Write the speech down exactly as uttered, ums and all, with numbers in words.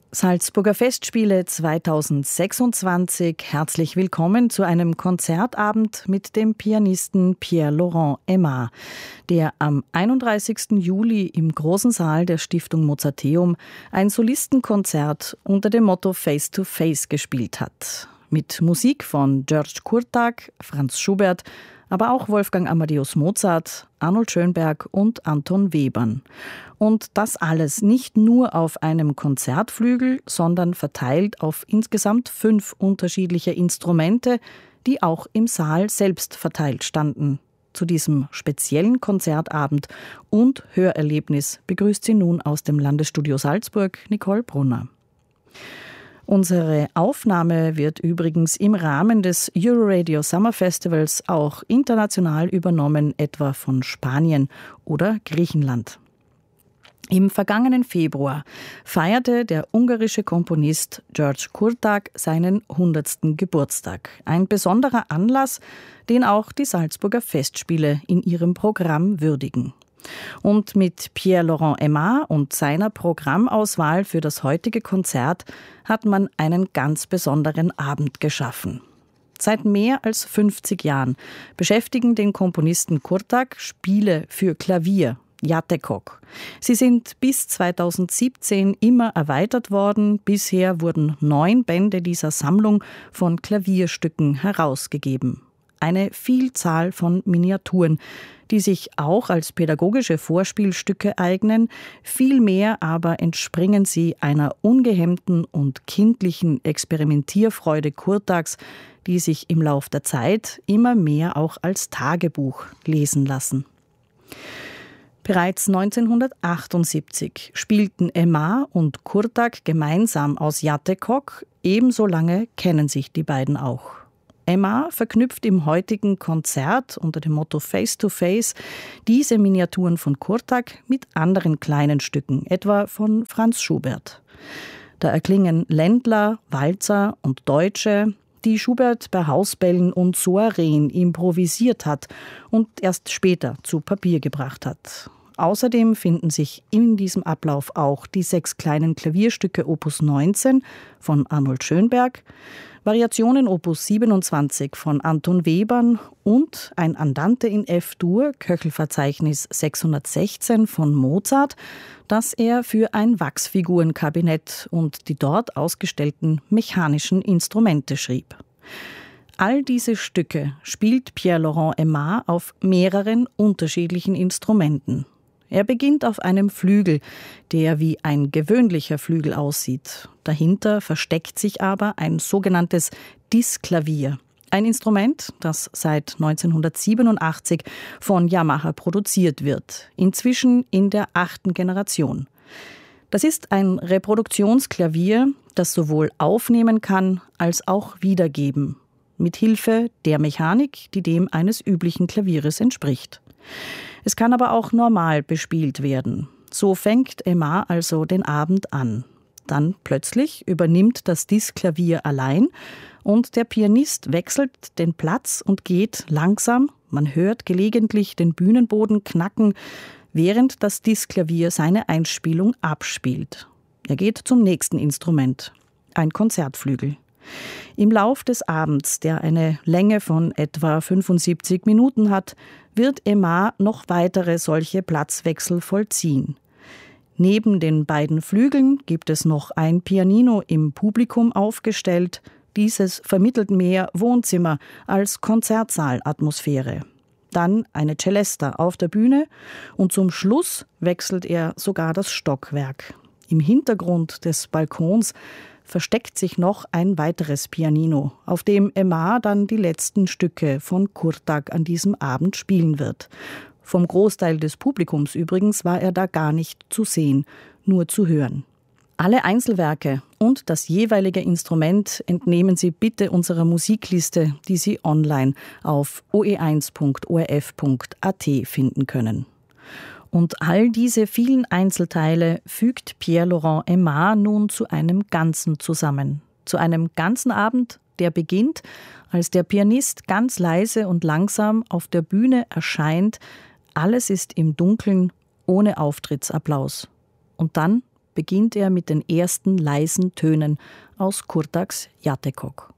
Salzburger Festspiele zweitausendsechsundzwanzig. Herzlich willkommen zu einem Konzertabend mit dem Pianisten Pierre-Laurent Aimard, der am einunddreißigsten Juli im großen Saal der Stiftung Mozarteum ein Solistenkonzert unter dem Motto Face to Face gespielt hat. Mit Musik von György Kurtág, Franz Schubert, aber auch Wolfgang Amadeus Mozart, Arnold Schönberg und Anton Webern. Und das alles nicht nur auf einem Konzertflügel, sondern verteilt auf insgesamt fünf unterschiedliche Instrumente, die auch im Saal selbst verteilt standen. Zu diesem speziellen Konzertabend und Hörerlebnis begrüßt sie nun aus dem Landesstudio Salzburg Nicole Brunner. Unsere Aufnahme wird übrigens im Rahmen des Euroradio Summer Festivals auch international übernommen, etwa von Spanien oder Griechenland. Im vergangenen Februar feierte der ungarische Komponist György Kurtág seinen hundertsten Geburtstag. Ein besonderer Anlass, den auch die Salzburger Festspiele in ihrem Programm würdigen. Und mit Pierre-Laurent Aimard und seiner Programmauswahl für das heutige Konzert hat man einen ganz besonderen Abend geschaffen. Seit mehr als fünfzig Jahren beschäftigen den Komponisten Kurtág Spiele für Klavier, Játékok. Sie sind bis zweitausendsiebzehn immer erweitert worden. Bisher wurden neun Bände dieser Sammlung von Klavierstücken herausgegeben. Eine Vielzahl von Miniaturen, die sich auch als pädagogische Vorspielstücke eignen, vielmehr aber entspringen sie einer ungehemmten und kindlichen Experimentierfreude Kurtágs, die sich im Lauf der Zeit immer mehr auch als Tagebuch lesen lassen. Bereits neunzehnhundertachtundsiebzig spielten Aimard und Kurtág gemeinsam aus Játékok, ebenso lange kennen sich die beiden auch. Aimard verknüpft im heutigen Konzert unter dem Motto Face to Face diese Miniaturen von Kurtág mit anderen kleinen Stücken, etwa von Franz Schubert. Da erklingen Ländler, Walzer und Deutsche, die Schubert bei Hausbällen und Soireen improvisiert hat und erst später zu Papier gebracht hat. Außerdem finden sich in diesem Ablauf auch die sechs kleinen Klavierstücke Opus neunzehn von Arnold Schönberg, Variationen Opus siebenundzwanzig von Anton Webern und ein Andante in F-Dur, Köchelverzeichnis sechshundertsechzehn von Mozart, das er für ein Wachsfigurenkabinett und die dort ausgestellten mechanischen Instrumente schrieb. All diese Stücke spielt Pierre-Laurent Aimard auf mehreren unterschiedlichen Instrumenten. Er beginnt auf einem Flügel, der wie ein gewöhnlicher Flügel aussieht. Dahinter versteckt sich aber ein sogenanntes Diskklavier. Ein Instrument, das seit neunzehnhundertsiebenundachtzig von Yamaha produziert wird, inzwischen in der achten Generation. Das ist ein Reproduktionsklavier, das sowohl aufnehmen kann als auch wiedergeben, mit Hilfe der Mechanik, die dem eines üblichen Klavieres entspricht. Es kann aber auch normal bespielt werden. So fängt Aimard also den Abend an. Dann plötzlich übernimmt das Diskklavier allein und der Pianist wechselt den Platz und geht langsam, man hört gelegentlich den Bühnenboden knacken, während das Diskklavier seine Einspielung abspielt. Er geht zum nächsten Instrument, ein Konzertflügel. Im Lauf des Abends, der eine Länge von etwa fünfundsiebzig Minuten hat, wird Aimard noch weitere solche Platzwechsel vollziehen. Neben den beiden Flügeln gibt es noch ein Pianino im Publikum aufgestellt. Dieses vermittelt mehr Wohnzimmer als Konzertsaalatmosphäre. Dann eine Celesta auf der Bühne und zum Schluss wechselt er sogar das Stockwerk. Im Hintergrund des Balkons versteckt sich noch ein weiteres Pianino, auf dem Aimard dann die letzten Stücke von Kurtág an diesem Abend spielen wird. Vom Großteil des Publikums übrigens war er da gar nicht zu sehen, nur zu hören. Alle Einzelwerke und das jeweilige Instrument entnehmen Sie bitte unserer Musikliste, die Sie online auf o e eins punkt o r f punkt a t finden können. Und all diese vielen Einzelteile fügt Pierre-Laurent Aimard nun zu einem Ganzen zusammen. Zu einem ganzen Abend, der beginnt, als der Pianist ganz leise und langsam auf der Bühne erscheint. Alles ist im Dunkeln, ohne Auftrittsapplaus. Und dann beginnt er mit den ersten leisen Tönen aus Kurtágs Játékok.